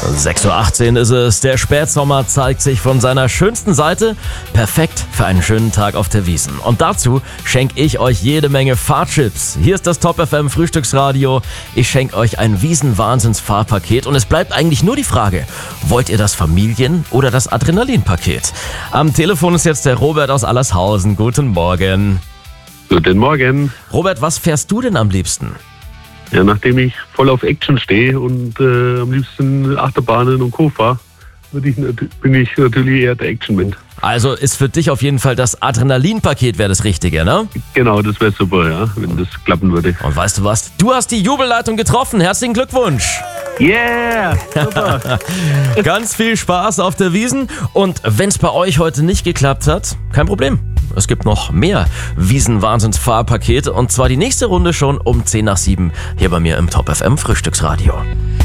6:18 Uhr ist es. Der Spätsommer zeigt sich von seiner schönsten Seite. Perfekt für einen schönen Tag auf der Wiesn. Und dazu schenke ich euch jede Menge Fahrchips. Hier ist das Top FM Frühstücksradio. Ich schenke euch ein Wiesn-Wahnsinns-Fahrpaket. Und es bleibt eigentlich nur die Frage, wollt ihr das Familien- oder das Adrenalinpaket? Am Telefon ist jetzt der Robert aus Allershausen. Guten Morgen. Guten Morgen. Robert, was fährst du denn am liebsten? Ja, nachdem ich voll auf Action stehe und am liebsten Achterbahnen und Co. fahre, bin ich natürlich eher der Action-Mensch. Also ist für dich auf jeden Fall das Adrenalinpaket wäre das Richtige, ne? Genau, das wäre super, ja, wenn das klappen würde. Und weißt du was? Du hast die Jubelleitung getroffen. Herzlichen Glückwunsch. Yeah! Super! Ganz viel Spaß auf der Wiesn. Und wenn es bei euch heute nicht geklappt hat, kein Problem. Es gibt noch mehr Wiesn-Wahnsinns-Fahrpakete. Und zwar die nächste Runde schon um 6:50 hier bei mir im Top FM Frühstücksradio.